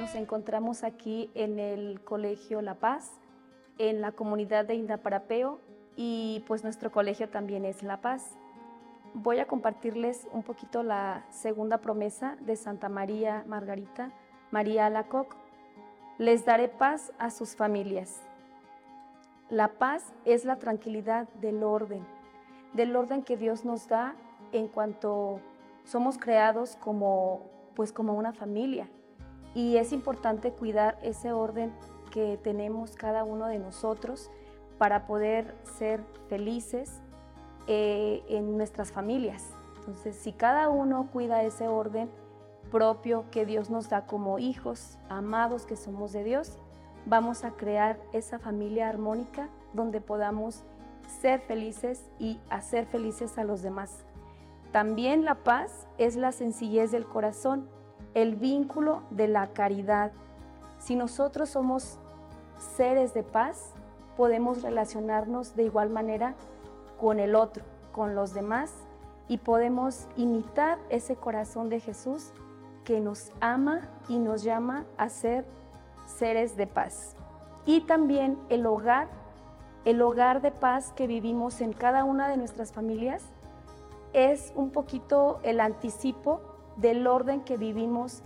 Nos encontramos aquí en el Colegio La Paz, en la comunidad de Indaparapeo, y pues nuestro colegio también es La Paz. Voy a compartirles un poquito la segunda promesa de Santa María Margarita María Alacoque. Les daré paz a sus familias. La paz es la tranquilidad del orden que Dios nos da en cuanto somos creados como una familia. Y es importante cuidar ese orden que tenemos cada uno de nosotros para poder ser felices en nuestras familias. Entonces, si cada uno cuida ese orden propio que Dios nos da como hijos amados que somos de Dios, vamos a crear esa familia armónica donde podamos ser felices y hacer felices a los demás. También la paz es la sencillez del corazón, el vínculo de la caridad. Si nosotros somos seres de paz, podemos relacionarnos de igual manera con el otro, con los demás, y podemos imitar ese corazón de Jesús que nos ama y nos llama a ser seres de paz. Y también el hogar de paz que vivimos en cada una de nuestras familias es un poquito el anticipo del orden que viviremos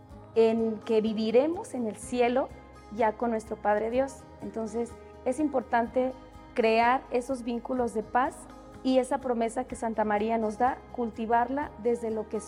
en el cielo ya con nuestro Padre Dios. Entonces es importante crear esos vínculos de paz y esa promesa que Santa María nos da, cultivarla desde lo que